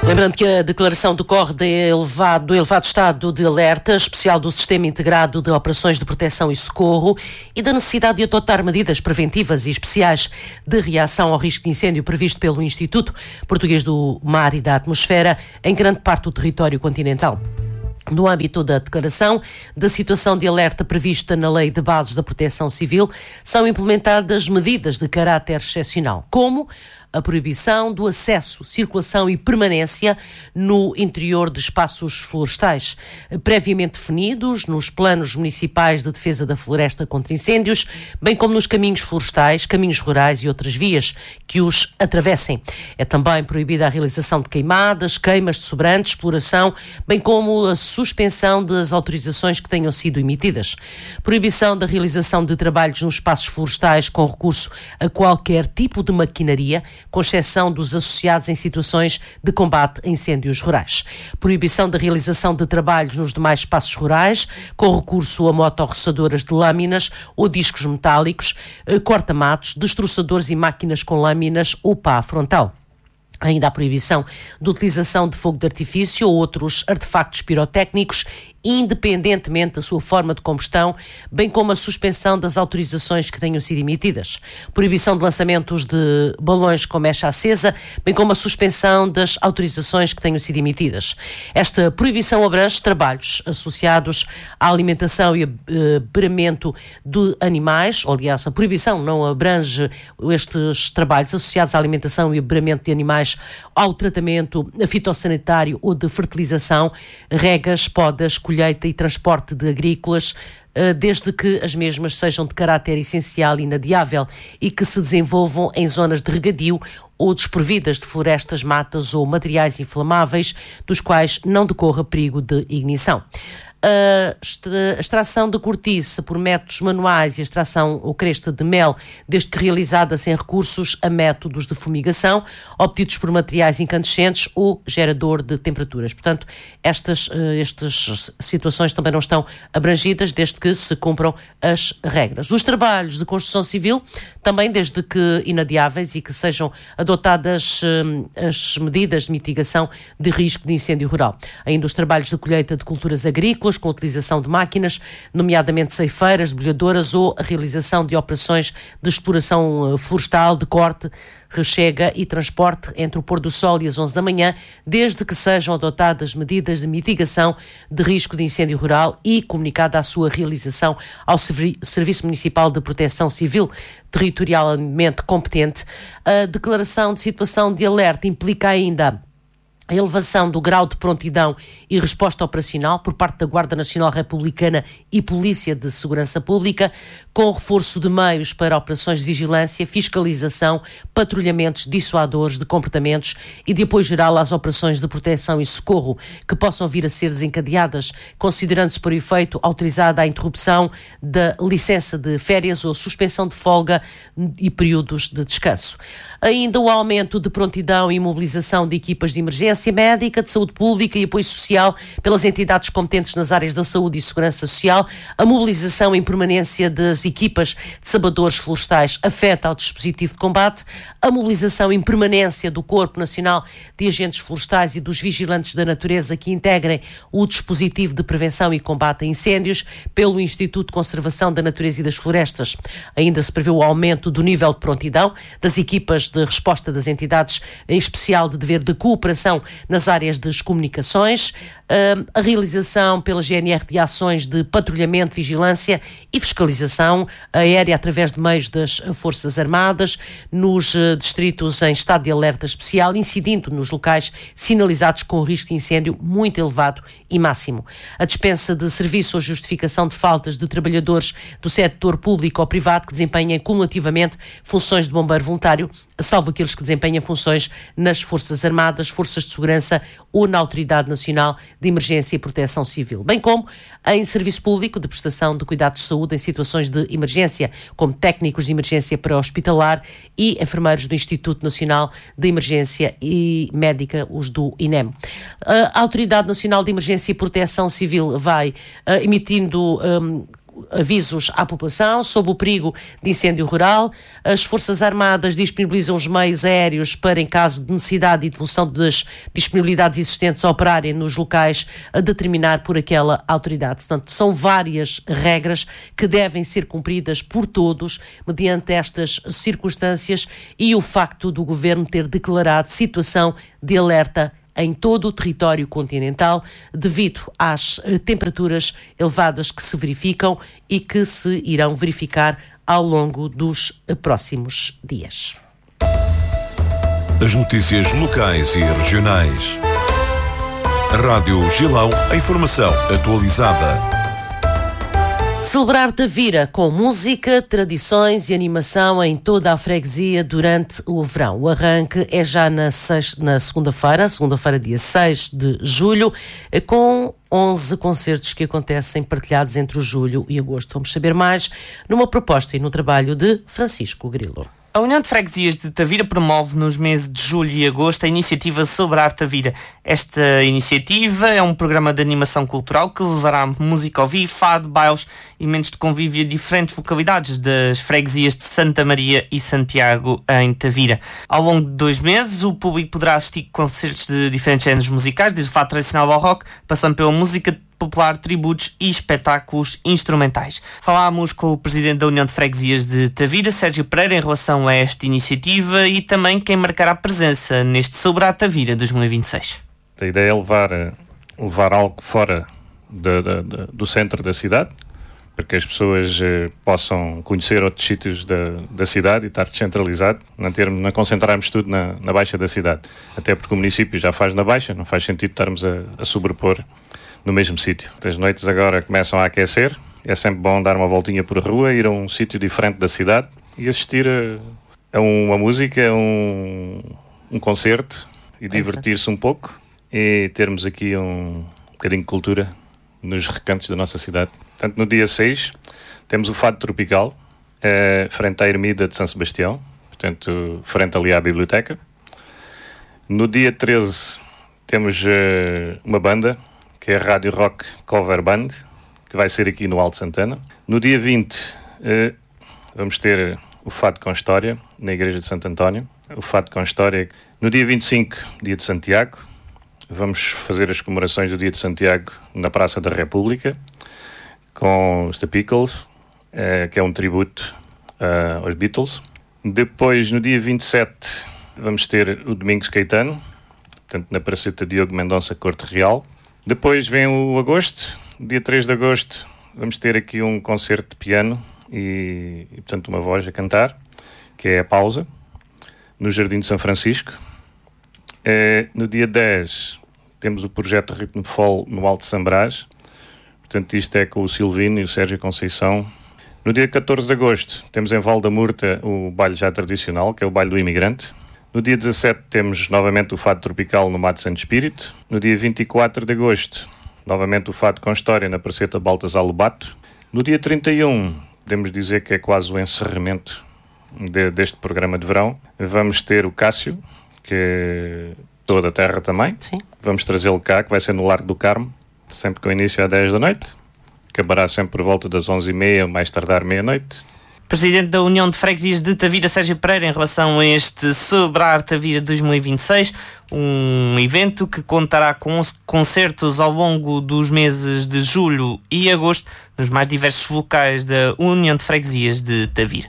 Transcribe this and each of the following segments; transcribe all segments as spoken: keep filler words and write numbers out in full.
Lembrando que a declaração decorre do elevado, do elevado estado de alerta especial do Sistema Integrado de Operações de Proteção e Socorro e da necessidade de adotar medidas preventivas e especiais de reação ao risco de incêndio previsto pelo Instituto Português do Mar e da Atmosfera em grande parte do território continental. No âmbito da declaração da situação de alerta prevista na Lei de Bases da Proteção Civil, são implementadas medidas de caráter excepcional, como a proibição do acesso, circulação e permanência no interior de espaços florestais, previamente definidos nos planos municipais de defesa da floresta contra incêndios, bem como nos caminhos florestais, caminhos rurais e outras vias que os atravessem. É também proibida a realização de queimadas, queimas de sobrantes, exploração, bem como a suspensão das autorizações que tenham sido emitidas. Proibição da realização de trabalhos nos espaços florestais com recurso a qualquer tipo de maquinaria, com exceção dos associados em situações de combate a incêndios rurais. Proibição da realização de trabalhos nos demais espaços rurais, com recurso a motorroçadoras de lâminas ou discos metálicos, corta-matos, destroçadores e máquinas com lâminas ou pá frontal. Ainda a proibição de utilização de fogo de artifício ou outros artefactos pirotécnicos, independentemente da sua forma de combustão, bem como a suspensão das autorizações que tenham sido emitidas. Proibição de lançamentos de balões com mecha acesa, bem como a suspensão das autorizações que tenham sido emitidas. Esta proibição abrange trabalhos associados à alimentação e aberamento de animais, ou, aliás, a proibição não abrange estes trabalhos associados à alimentação e aberamento de animais, ao tratamento fitossanitário ou de fertilização, regas, podas, colheita e transporte de agrícolas, desde que as mesmas sejam de caráter essencial e inadiável e que se desenvolvam em zonas de regadio ou desprovidas de florestas, matas ou materiais inflamáveis, dos quais não decorra perigo de ignição. A extração de cortiça por métodos manuais e a extração ou cresta de mel, desde que realizada sem recursos a métodos de fumigação, obtidos por materiais incandescentes ou gerador de temperaturas. Portanto, estas, estas situações também não estão abrangidas, desde que se cumpram as regras. Os trabalhos de construção civil, também desde que inadiáveis e que sejam adotadas as medidas de mitigação de risco de incêndio rural. Ainda os trabalhos de colheita de culturas agrícolas, com a utilização de máquinas, nomeadamente ceifeiras, debulhadoras ou a realização de operações de exploração florestal, de corte, rechega e transporte entre o pôr do sol e as onze da manhã, desde que sejam adotadas medidas de mitigação de risco de incêndio rural e comunicada a sua realização ao Serviço Municipal de Proteção Civil territorialmente competente. A declaração de situação de alerta implica ainda a elevação do grau de prontidão e resposta operacional por parte da Guarda Nacional Republicana e Polícia de Segurança Pública, com reforço de meios para operações de vigilância, fiscalização, patrulhamentos dissuadores de comportamentos e de apoio geral às operações de proteção e socorro que possam vir a ser desencadeadas, considerando-se por efeito autorizada a interrupção da licença de férias ou suspensão de folga e períodos de descanso. Ainda o aumento de prontidão e mobilização de equipas de emergência médica, de saúde pública e apoio social pelas entidades competentes nas áreas da saúde e segurança social, a mobilização em permanência das equipas de sabadores florestais afeta ao dispositivo de combate, a mobilização em permanência do Corpo Nacional de Agentes Florestais e dos Vigilantes da Natureza que integrem o dispositivo de prevenção e combate a incêndios pelo Instituto de Conservação da Natureza e das Florestas. Ainda se prevê o aumento do nível de prontidão das equipas de resposta das entidades, em especial de dever de cooperação nas áreas das comunicações, a realização pela G N R de ações de patrulhamento, vigilância e fiscalização aérea através de meios das Forças Armadas, nos distritos em estado de alerta especial, incidindo nos locais sinalizados com risco de incêndio muito elevado e máximo. A dispensa de serviço ou justificação de faltas de trabalhadores do setor público ou privado que desempenhem cumulativamente funções de bombeiro voluntário, salvo aqueles que desempenham funções nas Forças Armadas, Forças de Segurança ou na Autoridade Nacional de Emergência e Proteção Civil, bem como em serviço público de prestação de cuidados de saúde em situações de emergência, como técnicos de emergência pré-hospitalar e enfermeiros do Instituto Nacional de Emergência e Médica, os do I N E M. A Autoridade Nacional de Emergência e Proteção Civil vai uh, emitindo um, avisos à população sobre o perigo de incêndio rural. As Forças Armadas disponibilizam os meios aéreos para, em caso de necessidade e devolução das disponibilidades existentes, operarem nos locais a determinar por aquela autoridade. Portanto, são várias regras que devem ser cumpridas por todos mediante estas circunstâncias e o facto do Governo ter declarado situação de alerta em todo o território continental devido às temperaturas elevadas que se verificam e que se irão verificar ao longo dos próximos dias. As notícias locais e regionais. Rádio Gilão, a informação atualizada. Celebrar Tavira com música, tradições e animação em toda a freguesia durante o verão. O arranque é já na, sexta, na segunda-feira, segunda-feira dia seis de julho, com onze concertos que acontecem partilhados entre o julho e agosto. Vamos saber mais numa proposta e no trabalho de Francisco Grilo. A União de Freguesias de Tavira promove nos meses de julho e agosto a iniciativa Celebrar Tavira. Esta iniciativa é um programa de animação cultural que levará música ao vivo, fado, bailes e momentos de convívio a diferentes localidades das freguesias de Santa Maria e Santiago em Tavira. Ao longo de dois meses, o público poderá assistir a concertos de diferentes géneros musicais, desde o fado tradicional ao rock, passando pela música popular, tributos e espetáculos instrumentais. Falámos com o presidente da União de Freguesias de Tavira, Sérgio Pereira, em relação a esta iniciativa e também quem marcará presença neste Celebrar Tavira dois mil e vinte e seis. A ideia é levar, levar algo fora de, de, de, do centro da cidade, para que as pessoas eh, possam conhecer outros sítios da, da cidade e estar descentralizado, não, ter, não concentrarmos tudo na, na baixa da cidade. Até porque o município já faz na baixa, não faz sentido estarmos a, a sobrepor no mesmo sítio. As noites agora começam a aquecer, é sempre bom dar uma voltinha por rua, ir a um sítio diferente da cidade e assistir a, a uma música, a um, um concerto e divertir-se um pouco e termos aqui um bocadinho de cultura nos recantos da nossa cidade. Portanto, no dia seis temos o Fado Tropical, eh, frente à Ermida de São Sebastião, portanto, frente ali à biblioteca. No dia treze temos eh, uma banda, que é a Rádio Rock Cover Band, que vai ser aqui no Alto Santana. No dia vinte, eh, vamos ter o Fado com História, na Igreja de Santo António. O Fado com História. No dia vinte e cinco, dia de Santiago, vamos fazer as comemorações do dia de Santiago na Praça da República, com os The Pickles, eh, que é um tributo uh, aos Beatles. Depois, no dia vinte e sete, vamos ter o Domingos Caetano, portanto, na Praceta Diogo Mendonça, Corte Real. Depois vem o agosto, dia três de agosto, vamos ter aqui um concerto de piano e, e, portanto, uma voz a cantar, que é a Pausa, no Jardim de São Francisco. É, no dia dez, temos o projeto Ritmo Fol no Alto Sambrás, portanto, isto é com o Silvino e o Sérgio Conceição. No dia catorze de agosto, temos em Val da Murta o baile já tradicional, que é o baile do imigrante. No dia dezassete temos novamente o Fado Tropical no Mato Santo Espírito. No dia vinte e quatro de agosto, novamente o Fado com História na Praceta Baltasar Lobato. No dia trinta e um, podemos dizer que é quase o encerramento de, deste programa de verão. Vamos ter o Cássio, que é toda a terra também. Sim. Vamos trazê-lo cá, que vai ser no Largo do Carmo, sempre com início às dez da noite. Acabará sempre por volta das onze e meia, mais tardar meia-noite. Presidente da União de Freguesias de Tavira, Sérgio Pereira, em relação a este Celebrar Tavira dois mil e vinte e seis, um evento que contará com concertos ao longo dos meses de julho e agosto nos mais diversos locais da União de Freguesias de Tavira.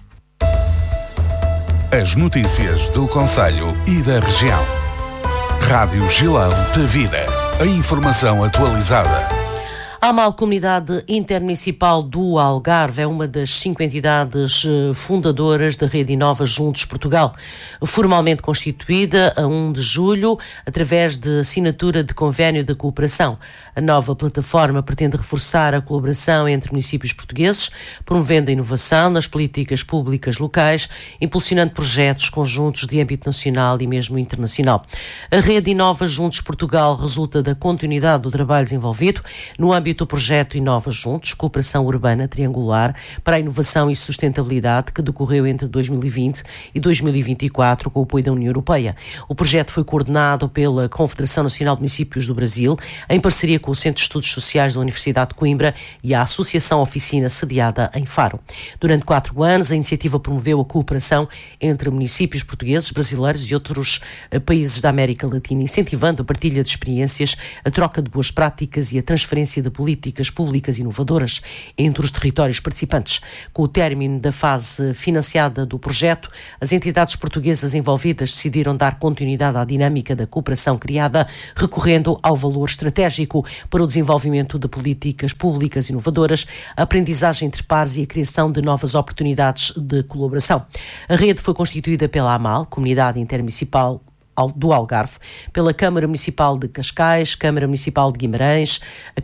As notícias do concelho e da região. Rádio Gilão Tavira. A informação atualizada. A Mancomunidade Intermunicipal do Algarve é uma das cinco entidades fundadoras da Rede Inova Juntos Portugal, formalmente constituída a primeiro de julho através de assinatura de convênio de cooperação. A nova plataforma pretende reforçar a colaboração entre municípios portugueses, promovendo a inovação nas políticas públicas locais, impulsionando projetos conjuntos de âmbito nacional e mesmo internacional. A Rede Inova Juntos Portugal resulta da continuidade do trabalho desenvolvido no âmbito âmbito do projeto Inova Juntos, Cooperação Urbana Triangular para a Inovação e Sustentabilidade, que decorreu entre dois mil e vinte e dois mil e vinte e quatro com o apoio da União Europeia. O projeto foi coordenado pela Confederação Nacional de Municípios do Brasil, em parceria com o Centro de Estudos Sociais da Universidade de Coimbra e a Associação Oficina, sediada em Faro. Durante quatro anos, a iniciativa promoveu a cooperação entre municípios portugueses, brasileiros e outros países da América Latina, incentivando a partilha de experiências, a troca de boas práticas e a transferência de políticas públicas inovadoras entre os territórios participantes. Com o término da fase financiada do projeto, as entidades portuguesas envolvidas decidiram dar continuidade à dinâmica da cooperação criada, recorrendo ao valor estratégico para o desenvolvimento de políticas públicas inovadoras, a aprendizagem entre pares e a criação de novas oportunidades de colaboração. A rede foi constituída pela AMAL, Comunidade Intermunicipal do Algarve, pela Câmara Municipal de Cascais, Câmara Municipal de Guimarães,